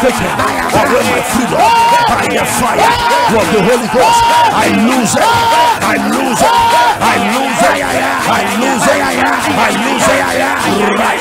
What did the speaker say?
taken away my freedom by the fire of the Holy Ghost. I lose it. I lose it. I lose it. I lose it. I lose it. Right.